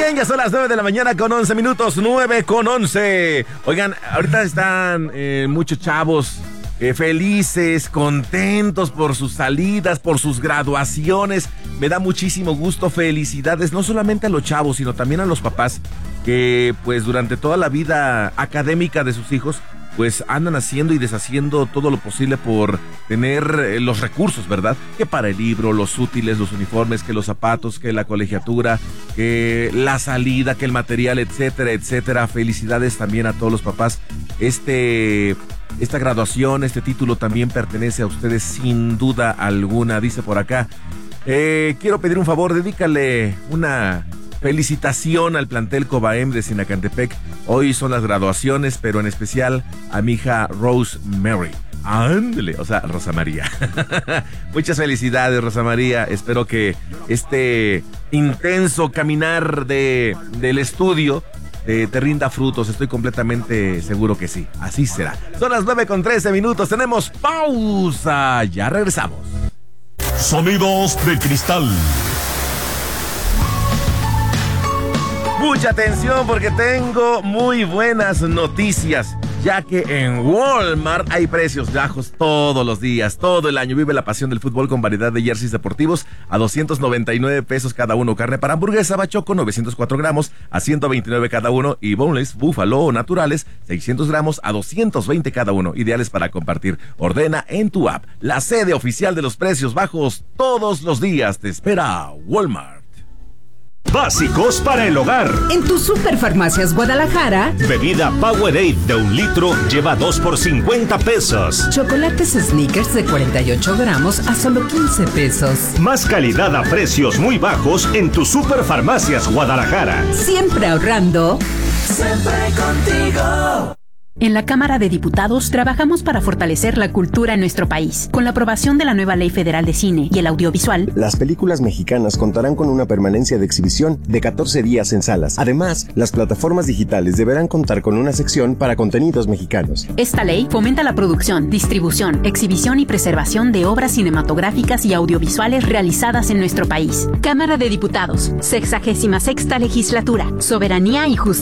Bien, ya son las 9 de la mañana con 11 minutos, 9 con 11. Oigan, ahorita están muchos chavos felices, contentos por sus salidas, por sus graduaciones. Me da muchísimo gusto, felicidades, no solamente a los chavos, sino también a los papás que pues durante toda la vida académica de sus hijos pues andan haciendo y deshaciendo todo lo posible por tener los recursos, ¿verdad? Que para el libro, los útiles, los uniformes, que los zapatos, que la colegiatura, que la salida, que el material, etcétera, etcétera. Felicidades también a todos los papás. Esta graduación, este título también pertenece a ustedes sin duda alguna, dice por acá. Quiero pedir un favor, dedícale una felicitación al plantel Cobaem de Sinacantepec. Hoy son las graduaciones, pero en especial a mi hija Rosemary. Ándale, o sea, Rosa María. Muchas felicidades, Rosa María. Espero que este intenso caminar del estudio te rinda frutos. Estoy completamente seguro que sí. Así será. Son las 9 con 13 minutos. Tenemos pausa. Ya regresamos. Sonidos de cristal. Mucha atención porque tengo muy buenas noticias, ya que en Walmart hay precios bajos todos los días, todo el año. Vive la pasión del fútbol con variedad de jerseys deportivos a 299 pesos cada uno. Carne para hamburguesa Bachoco 904 gramos a 129 cada uno. Y boneless, búfalo o naturales 600 gramos a 220 cada uno. Ideales para compartir. Ordena en tu app. La sede oficial de los precios bajos todos los días. Te espera Walmart. Básicos para el hogar. En tu Superfarmacias Guadalajara. Bebida Powerade de 1 litro lleva 2 por 50 pesos. Chocolates Snickers de 48 gramos a solo 15 pesos. Más calidad a precios muy bajos en tu Superfarmacias Guadalajara. Siempre ahorrando. Siempre contigo. En la Cámara de Diputados trabajamos para fortalecer la cultura en nuestro país. Con la aprobación de la nueva Ley Federal de Cine y el Audiovisual, las películas mexicanas contarán con una permanencia de exhibición de 14 días en salas. Además, las plataformas digitales deberán contar con una sección para contenidos mexicanos. Esta ley fomenta la producción, distribución, exhibición y preservación de obras cinematográficas y audiovisuales realizadas en nuestro país. Cámara de Diputados, 66ª Legislatura, Soberanía y Justicia.